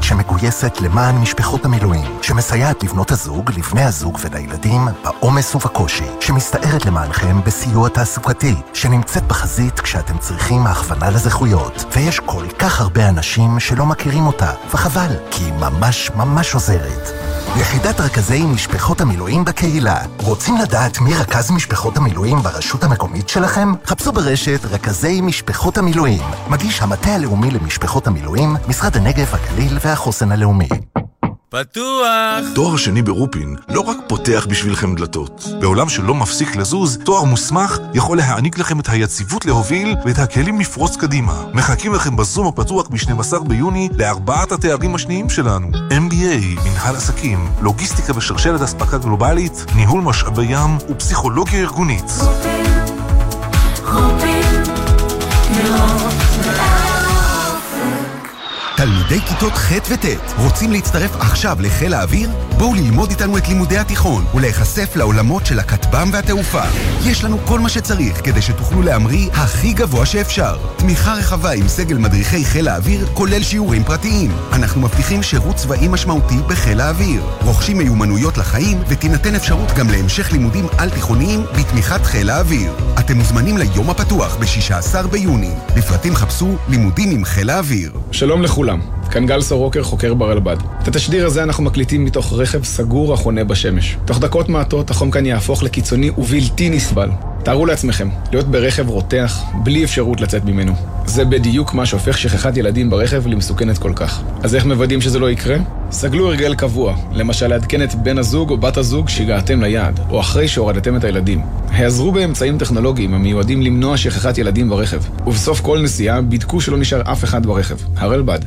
שמגויסת למען משפחות המילואים, שמסייעת לבנות הזוג, לבני הזוג ולילדים בעומס ובקושי, שמסתערת למענכם בסיוע תעסוקתי, שנמצאת בחזית כשאתם צריכים הכוונה לזכויות. ויש כל כך הרבה אנשים שלא מכירים אותה, וחבל, כי היא ממש ממש עוזרת. יחידת רכזי משפחות המילואים בקהילה. רוצים לדעת מי רכז משפחות המילואים ברשות המקומית שלכם? חפשו ברשת רכזי משפחות המילואים. מגיש המטה הלאומי למשפחות המילואים, משרד הנגב, הגליל והחוסן הלאומי. פתוח! תואר שני ברופין לא רק פותח בשבילכם דלתות. בעולם שלא מפסיק לזוז, תואר מוסמך יכול להעניק לכם את היציבות להוביל ואת הכלים לפרוץ קדימה. מחכים לכם בזום הפתוח ב-12 ביוני לארבעת התארים השניים שלנו. MBA, מנהל עסקים, לוגיסטיקה ושרשרת אספקה גלובלית, ניהול משאבי ים ופסיכולוגיה ארגונית. תלמידי כיתות ח' וט' רוצים להצטרף עכשיו לחיל האוויר? בואו ללמוד איתנו את לימודי התיכון ולהיחשף לעולמות של הכטב"ם והתעופה. יש לנו כל מה שצריך כדי שתוכלו להמריא הכי גבוה שאפשר. תמיכה רחבה עם סגל מדריכי חיל האוויר, כולל שיעורים פרטיים. אנחנו מבטיחים שירות צבאי משמעותי בחיל האוויר. רוכשים מיומנויות לחיים ותינתן אפשרות גם להמשך לימודים על תיכוניים בתמיכת חיל האוויר. אתם מוזמנים ליום הפתוח ב-16 ביוני. לפרטים חפשו לימודים עם חיל האוויר. שלום לכולם. כאן גל סורוקר, חוקר ברלב"ד. את התשדיר הזה אנחנו מקליטים מתוך רכב סגור החונה בשמש. תוך דקות מעטות החום כאן יהפוך לקיצוני ובלתי נסבל. תארו לעצמכם, להיות ברכב רותח בלי אפשרות לצאת ממנו. זה בדיוק מה שהופך שכחת ילדים ברכב למסוכנת כל כך. אז איך מוודאים שזה לא יקרה? סגלו הרגל קבוע, למשל לעדכן את בן הזוג או בת הזוג שהגעתם ליעד, או אחרי שהורדתם את הילדים. העזרו באמצעים טכנולוגיים המיועדים למנוע שכחת ילדים ברכב. ובסוף כל נסיעה בדקו שלא נשאר אף אחד ברכב. הרלב"ד.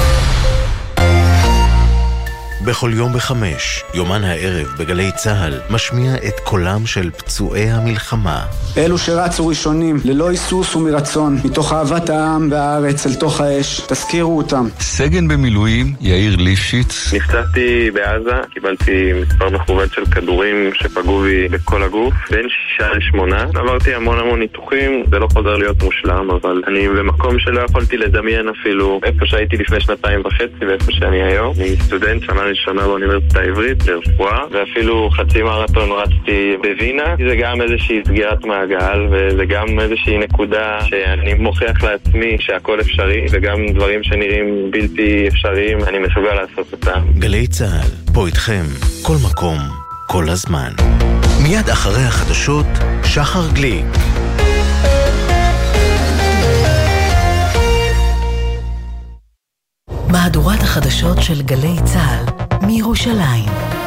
בכל יום ב5, יומן הערב בגלי צהל, משמיע את קולם של פצועי המלחמה. אלו שרצו ראשונים, ללא היסוס ומרצון, מתוך אהבת העם והארץ אל תוך האש, תזכירו אותם. סגן במילואים, יאיר ליפשיץ. נפצעתי בעזה, קיבלתי מספר מכובד של כדורים שפגעו בי בכל הגוף, בין 6 ל8. עברתי המון ניתוחים, זה לא חוזר להיות מושלם, אבל אני במקום שלא יכולתי לדמיין אפילו איפה שהייתי לפני 2.5 ואיפה שאני היום. אני סטודנט שנה ראשונה באוניברסיטה העברית לרפואה, ואפילו חצי מרתון רצתי בווינה. זה גם איזושהי סגירת מעגל, וזה גם איזושהי נקודה שאני מוכיח לעצמי שהכל אפשרי, וגם דברים שנראים בלתי אפשריים, אני מסוגל לעשות אותם. גלי צהל, פה איתכם, כל מקום, כל הזמן. מיד אחרי החדשות, שחר גליק. מהדורת החדשות של גלי צהל מירושלים.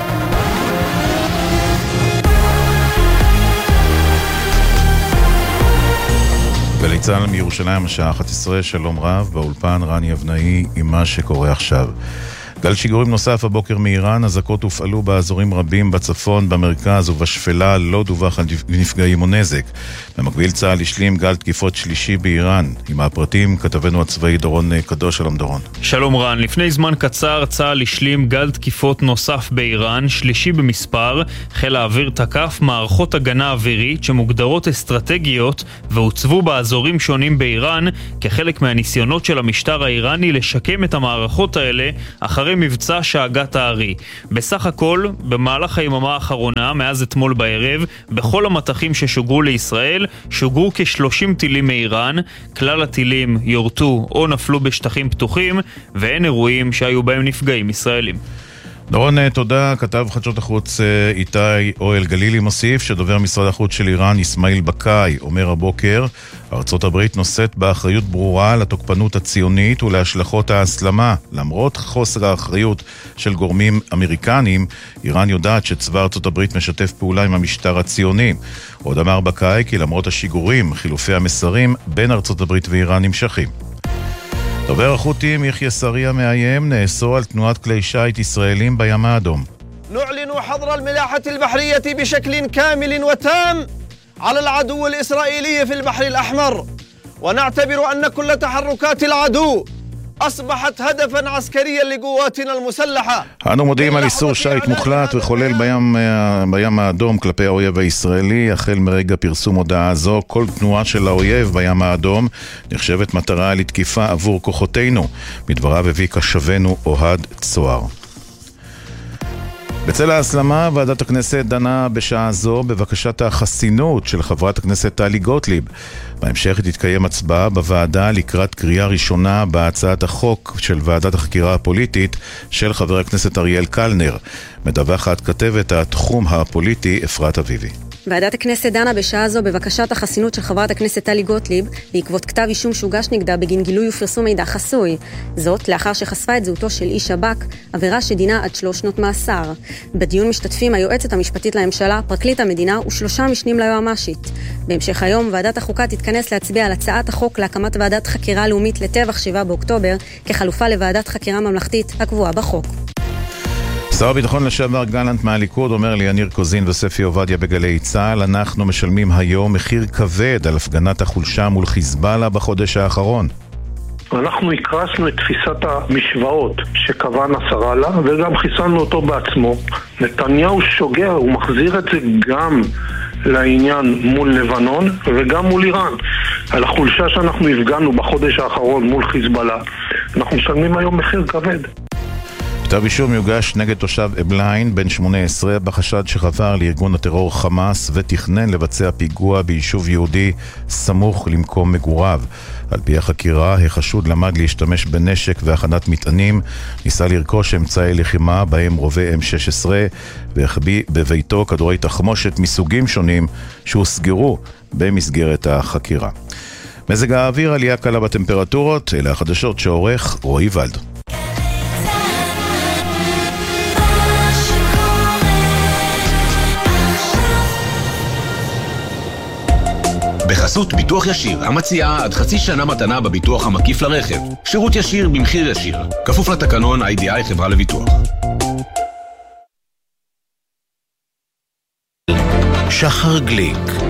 גלי צהל מירושלים, השעה 11, שלום רב, באולפן רני אבנאי עם מה שקורה עכשיו. גל שיגורים נוסף הבוקר מאיראן, אזעקות הופעלו באזורים רבים בצפון, במרכז ובשפלה, לא דווח על נפגעים או נזק. במקביל צה"ל השלים גל תקיפות שלישי באיראן. עם הפרטים כתבנו הצבאי דורון קדוש. שלום דורון. שלום רן, לפני זמן קצר צה"ל השלים גל תקיפות נוסף באיראן, שלישי במספר. חיל האוויר תקף מערכות הגנה אווירית שמוגדרות אסטרטגיות והוצבו באזורים שונים באיראן כחלק מהניסיונות של המשטר האיראני לשקם את המערכות האלה אחרי מבצע שאגת הארי. בסך הכל, במהלך היממה האחרונה, מאז אתמול בערב, בכל המטחים ששוגרו לישראל, שוגרו כ-30 טילים מאיראן. כלל הטילים יורטו או נפלו בשטחים פתוחים, ואין אירועים שהיו בהם נפגעים ישראלים. דורון, תודה. כתב חדשות החוץ איתי אוהל גלילי מוסיף שדובר משרד החוץ של איראן אסמאעיל בקאי אומר הבוקר, ארצות הברית נושאת באחריות ברורה לתוקפנות הציונית ולהשלכות ההסלמה. למרות חוסר האחריות של גורמים אמריקנים, איראן יודעת שצבא ארצות הברית משתף פעולה עם המשטר הציוני. עוד אמר בקאי כי למרות השיגורים, חילופי המסרים בין ארצות הברית ואיראן נמשכים. דובר החות'ים יחיא סריה מאיים נאסור על תנועת כלי שיט ישראלים בים האדום. نعلن حظر الملاحة البحرية بشكل كامل وتام على العدو الإسرائيلي في البحر الأحمر ونعتبر أن كل تحركات العدو أصبحت هدفا عسكريا لقواتنا المسلحة. אנו מודיעים על איסור שייט מוחלט וחולל בים האדום כלפי האויב הישראלי. החל מרגע פרסום הודעה זו, כל תנועה של האויב בים האדום נחשבת מטרה לתקיפה עבור כוחותינו. מדבריו הביא כשבנו אוהד צוהר. בצל ההסלמה, ועדת הכנסת דנה בשעה זו בבקשת החסינות של חברת הכנסת טלי גוטליב. בהמשך תתקיים הצבעה בוועדה לקראת קריאה ראשונה בהצעת החוק של ועדת החקירה הפוליטית של חבר הכנסת אריאל קלנר. מדווחת כתבת התחום הפוליטי אפרת אביבי. ועדת הכנסת דנה בשעה זו בבקשת החסינות של חברת הכנסת טלי גוטליב בעקבות כתב אישום שהוגש נגדה בגין גילוי ופרסום מידע חסוי. זאת לאחר שחשפה את זהותו של איש שב"כ, עבירה שדינה עד 3 שנות מאסר. בדיון משתתפים היועצת המשפטית לממשלה, פרקליט המדינה ו3 משנים ליועמ"שית. בהמשך היום ועדת החוקה תתכנס להצביע על הצעת החוק להקמת ועדת חקירה לאומית לטבח 7 באוקטובר כחלופה לוועדת חקירה ממלכתית הקבועה בחוק. שר הביטחון לשעבר גלנט מהליכוד אומר לי יניר קוזין וספי עובדיה בגלי צה"ל, אנחנו משלמים היום מחיר כבד על הפגנת החולשה מול חיזבאללה בחודש האחרון. אנחנו הקרסנו את תפיסת המשוואות שקבע נסראללה וגם חיסלנו אותו בעצמו. נתניהו שוגע, הוא מחזיר את זה גם לעניין מול לבנון וגם מול איראן. על החולשה שאנחנו הפגנו בחודש האחרון מול חיזבאללה, אנחנו משלמים היום מחיר כבד. כתב אישום יוגש נגד תושב אבליין בן 18 בחשד שחבר לארגון הטרור חמאס ותכנן לבצע פיגוע ביישוב יהודי סמוך למקום מגוריו. על פי החקירה, החשוד למד להשתמש בנשק והכנת מטענים, ניסה לרכוש אמצעי לחימה בהם רובי M16 והחביא בביתו כדורי תחמושת מסוגים שונים שהוסגרו במסגרת החקירה. מזג האוויר, עלייה קלה בטמפרטורות, אלה החדשות שעורך רועי ולד. בחסות ביטוח ישיר, המציעה עד חצי שנה מתנה בביטוח המקיף לרכב. שירות ישיר במחיר ישיר. כפוף לתקנון IDI חברה לביטוח. שחר גליק